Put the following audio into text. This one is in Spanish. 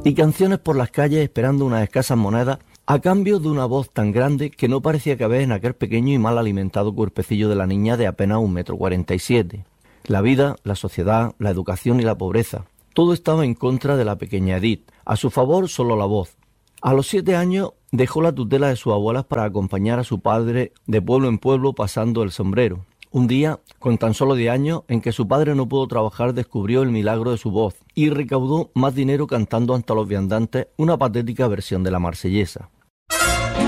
y canciones por las calles esperando unas escasas monedas a cambio de una voz tan grande que no parecía caber en aquel pequeño y mal alimentado cuerpecillo de la niña de apenas 1,47 m. La vida, la sociedad, la educación y la pobreza, todo estaba en contra de la pequeña Edith, a su favor solo la voz. A los 7 años dejó la tutela de sus abuelas para acompañar a su padre de pueblo en pueblo pasando el sombrero. Un día, con tan solo 10 años, en que su padre no pudo trabajar, descubrió el milagro de su voz y recaudó más dinero cantando ante los viandantes una patética versión de la Marsellesa.